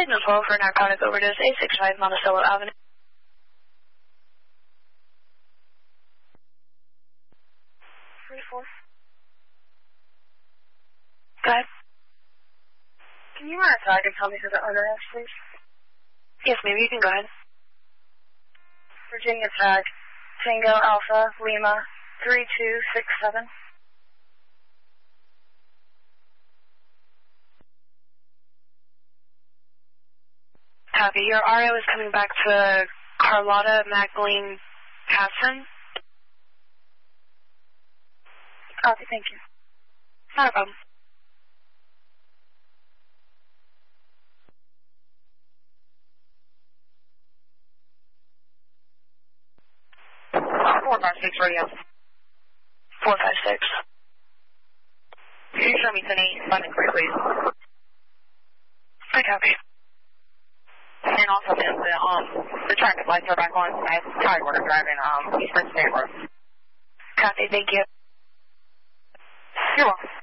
Signal 12 for narcotic overdose, 865 Monticello Avenue. Four. Go ahead. Can you run a tag and tell me who the owner is, please? Yes, ma'am, you can go ahead. Virginia tag, Tango Alpha Lima 3267. Copy. Your RO is coming back to Carlotta Magdalene Passon. Copy, thank you. Not a problem. Four 5-6 radio. 456. Can you show me 10-8 London Creek, please? I copy. And also, the traffic lights are back on as Tidewater driving East Prince State Road. Copy, thank you. You're welcome.